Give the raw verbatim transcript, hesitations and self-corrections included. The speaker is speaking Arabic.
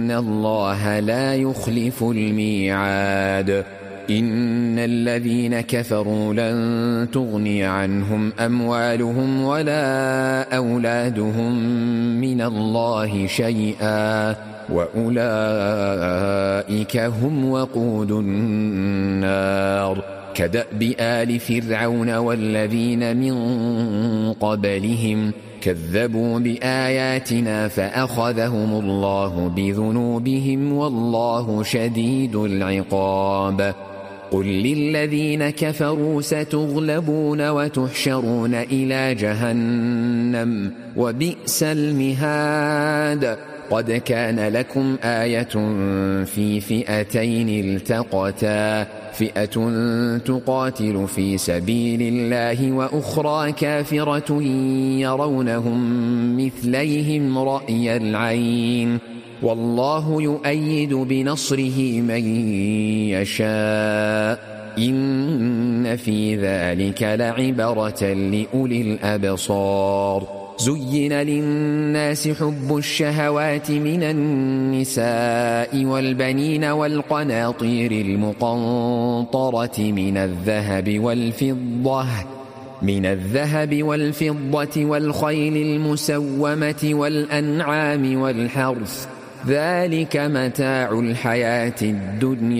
إن الله لا يخلف الميعاد. إن الذين كفروا لن تغني عنهم أموالهم ولا أولادهم من الله شيئا وأولئك هم وقود النار. كدأب آل فرعون والذين من قبلهم كذبوا بآياتنا فأخذهم الله بذنوبهم والله شديد العقاب. قل للذين كفروا ستغلبون وتحشرون إلى جهنم وبئس المهاد. قد كان لكم آية في فئتين التقتا فئة تقاتل في سبيل الله وأخرى كافرة يرونهم مثليهم رأي العين والله يؤيد بنصره من يشاء. إن في ذلك لعبرة لأولي الأبصار. زين للناس حب الشهوات من النساء والبنين والقناطير المقنطرة من الذهب والفضة من الذهب والفضة والخيل المسومة والأنعام والحرث ذلك متاع الحياة الدنيا